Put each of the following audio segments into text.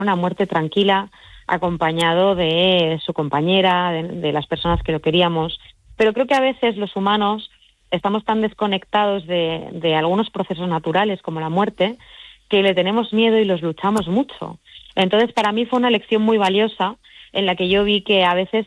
una muerte tranquila, acompañado de su compañera, de las personas que lo queríamos. Pero creo que a veces los humanos estamos tan desconectados de algunos procesos naturales como la muerte, que le tenemos miedo y los luchamos mucho. Entonces, para mí fue una lección muy valiosa en la que yo vi que a veces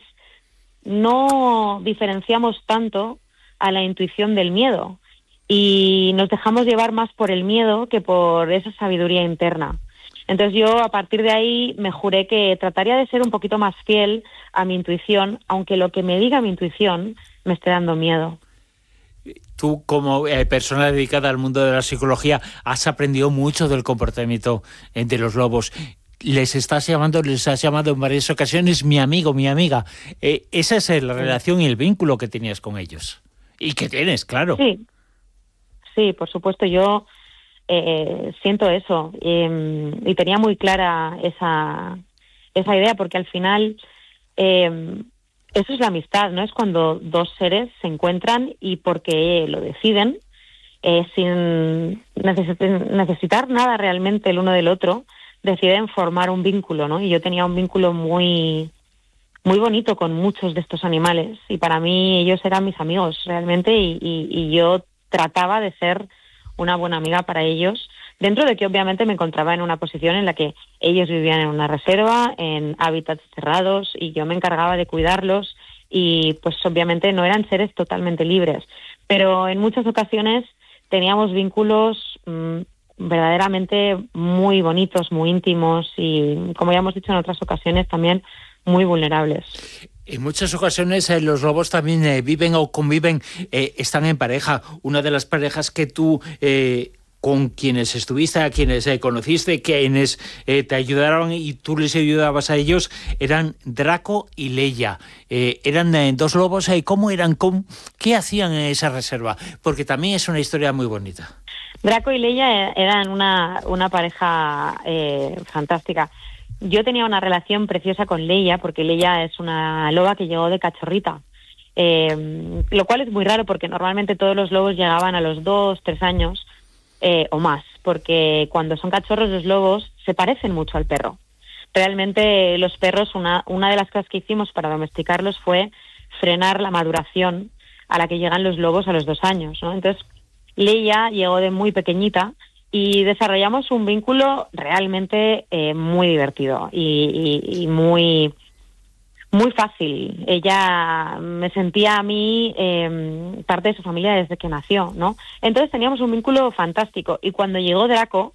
no diferenciamos tanto a la intuición del miedo y nos dejamos llevar más por el miedo que por esa sabiduría interna. Entonces yo a partir de ahí me juré que trataría de ser un poquito más fiel a mi intuición, aunque lo que me diga mi intuición me esté dando miedo. Tú, como persona dedicada al mundo de la psicología, has aprendido mucho del comportamiento de los lobos. Les has llamado en varias ocasiones mi amigo, mi amiga. Esa es la relación y el vínculo que tenías con ellos. Y que tienes, claro. Sí, por supuesto, yo siento eso. Y tenía muy clara esa idea, porque al final eso es la amistad, ¿no? Es cuando dos seres se encuentran y porque lo deciden, sin necesitar nada realmente el uno del otro, deciden formar un vínculo, ¿no? Y yo tenía un vínculo muy, muy bonito con muchos de estos animales y para mí ellos eran mis amigos realmente y yo trataba de ser una buena amiga para ellos, dentro de que obviamente me encontraba en una posición en la que ellos vivían en una reserva, en hábitats cerrados y yo me encargaba de cuidarlos y pues obviamente no eran seres totalmente libres, pero en muchas ocasiones teníamos vínculos verdaderamente muy bonitos, muy íntimos y, como ya hemos dicho en otras ocasiones, también muy vulnerables. En muchas ocasiones los lobos también viven o conviven, están en pareja. Una de las parejas que tú, con quienes estuviste, a quienes conociste, quienes te ayudaron y tú les ayudabas a ellos, eran Draco y Leia. Eran dos lobos. ¿Cómo eran? ¿Qué hacían en esa reserva? Porque también es una historia muy bonita. Draco y Leia eran una pareja fantástica. Yo tenía una relación preciosa con Leia, porque Leia es una loba que llegó de cachorrita, lo cual es muy raro porque normalmente todos los lobos llegaban a los 2, 3 años o más, porque cuando son cachorros los lobos se parecen mucho al perro. Realmente los perros, una de las cosas que hicimos para domesticarlos fue frenar la maduración a la que llegan los lobos a los 2 años, ¿no? Entonces Leia llegó de muy pequeñita y desarrollamos un vínculo realmente muy divertido y muy, muy fácil. Ella me sentía a mí parte de su familia desde que nació, ¿no? Entonces teníamos un vínculo fantástico. Y cuando llegó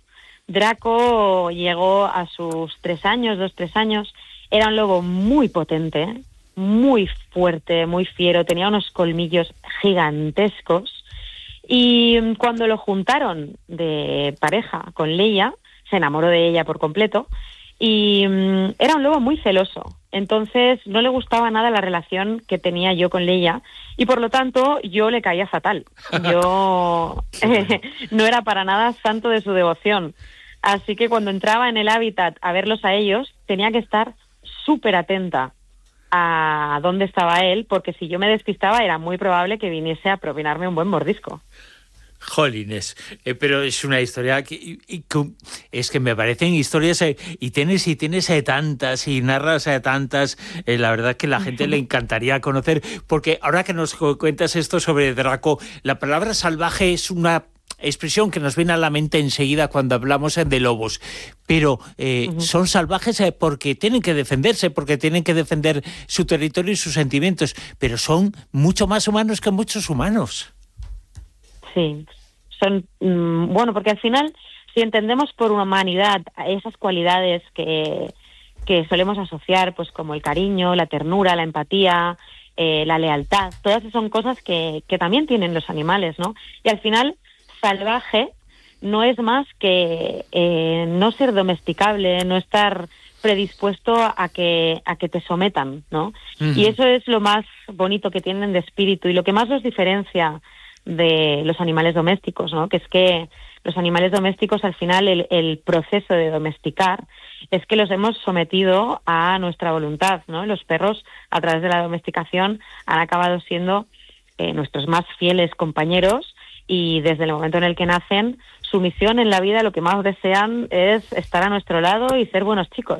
Draco llegó a sus 3 años, 2, 3 años. Era un lobo muy potente, muy fuerte, muy fiero. Tenía unos colmillos gigantescos. Y cuando lo juntaron de pareja con Leia, se enamoró de ella por completo y era un lobo muy celoso. Entonces no le gustaba nada la relación que tenía yo con Leia y por lo tanto yo le caía fatal. Yo no era para nada santo de su devoción. Así que cuando entraba en el hábitat a verlos a ellos, tenía que estar súper atenta a dónde estaba él, porque si yo me despistaba era muy probable que viniese a propinarme un buen mordisco. Jolines, pero es una historia que es que me parecen historias y tienes tantas y narras tantas, la verdad que la gente le encantaría conocer, porque ahora que nos cuentas esto sobre Draco, la palabra salvaje es una expresión que nos viene a la mente enseguida cuando hablamos de lobos, pero son salvajes porque tienen que defenderse, porque tienen que defender su territorio y sus sentimientos, pero son mucho más humanos que muchos humanos. Sí, son, bueno, porque al final, si entendemos por humanidad esas cualidades que solemos asociar, pues como el cariño, la ternura, la empatía, la lealtad, todas esas son cosas que también tienen los animales, ¿no? Y al final, salvaje no es más que no ser domesticable, no estar predispuesto a que te sometan, ¿no? Uh-huh. Y eso es lo más bonito que tienen de espíritu y lo que más los diferencia de los animales domésticos, ¿no? Que es que los animales domésticos, al final, el proceso de domesticar es que los hemos sometido a nuestra voluntad, ¿no? Los perros, a través de la domesticación, han acabado siendo nuestros más fieles compañeros y desde el momento en el que nacen su misión en la vida, lo que más desean es estar a nuestro lado y ser buenos chicos.